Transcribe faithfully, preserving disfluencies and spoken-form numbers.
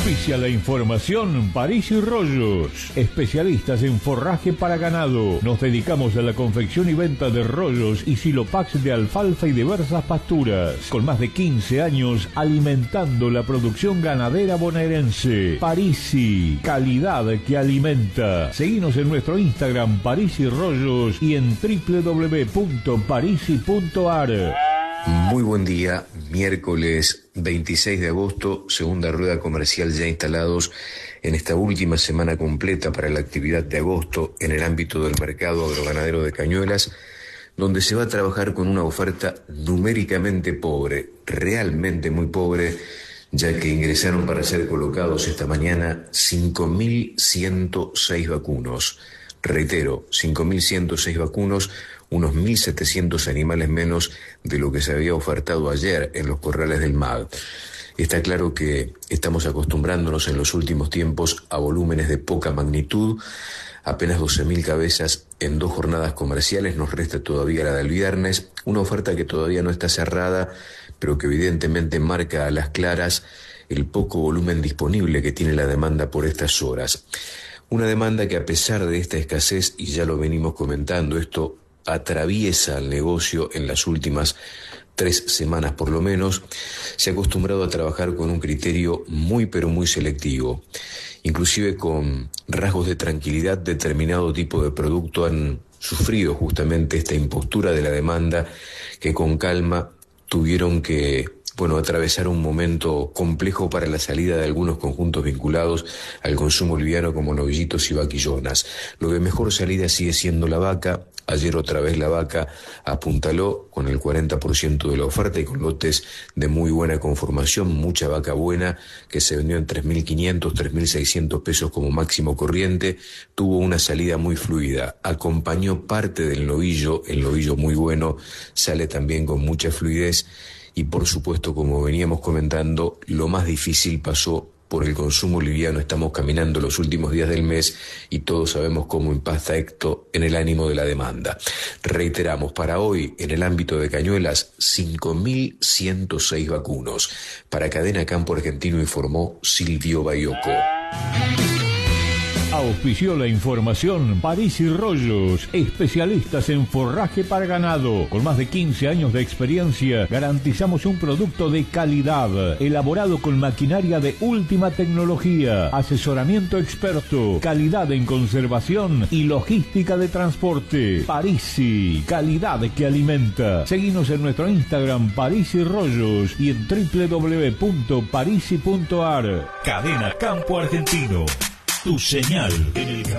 Auspicia la información Parisi Rollos, especialistas en forraje para ganado. Nos dedicamos a la confección y venta de rollos y silopax de alfalfa y diversas pasturas. Con más de quince años alimentando la producción ganadera bonaerense. Parisi, calidad que alimenta. Seguinos en nuestro Instagram Parisi Rollos y en doble u doble u doble u punto parisi punto a r. Muy buen día, miércoles veintiséis de agosto, segunda rueda comercial ya instalados en esta última semana completa para la actividad de agosto en el ámbito del mercado agroganadero de Cañuelas, donde se va a trabajar con una oferta numéricamente pobre, realmente muy pobre, ya que ingresaron para ser colocados esta mañana cinco mil ciento seis vacunos. Reitero, cinco mil ciento seis vacunos, unos mil setecientos animales menos de lo que se había ofertado ayer en los corrales del M A G. Está claro que estamos acostumbrándonos en los últimos tiempos a volúmenes de poca magnitud, apenas doce mil cabezas en dos jornadas comerciales, nos resta todavía la del viernes, una oferta que todavía no está cerrada, pero que evidentemente marca a las claras el poco volumen disponible que tiene la demanda por estas horas. Una demanda que, a pesar de esta escasez, y ya lo venimos comentando, esto atraviesa el negocio en las últimas tres semanas por lo menos, se ha acostumbrado a trabajar con un criterio muy pero muy selectivo. Inclusive con rasgos de tranquilidad, determinado tipo de producto han sufrido justamente esta impostura de la demanda, que con calma tuvieron que, bueno, atravesar un momento complejo para la salida de algunos conjuntos vinculados al consumo liviano como novillitos y vaquillonas. Lo de mejor salida sigue siendo la vaca. Ayer otra vez la vaca apuntaló con el cuarenta por ciento de la oferta y con lotes de muy buena conformación, mucha vaca buena que se vendió en tres mil quinientos, tres mil seiscientos pesos como máximo corriente, tuvo una salida muy fluida, acompañó parte del novillo, el novillo muy bueno sale también con mucha fluidez y por supuesto, como veníamos comentando, lo más difícil pasó por el consumo liviano. Estamos caminando los últimos días del mes y todos sabemos cómo impacta esto en el ánimo de la demanda. Reiteramos, para hoy, en el ámbito de Cañuelas, cinco mil ciento seis vacunos. Para Cadena Campo Argentino informó Silvio Bayoco. Auspició la información Parisi Rollos, especialistas en forraje para ganado. Con más de quince años de experiencia, garantizamos un producto de calidad, elaborado con maquinaria de última tecnología, asesoramiento experto, calidad en conservación y logística de transporte. Parisi, calidad que alimenta. Seguinos en nuestro Instagram Parisi Rollos y en doble u doble u doble u punto parisi punto a r. Cadena Campo Argentino. Tu señal en el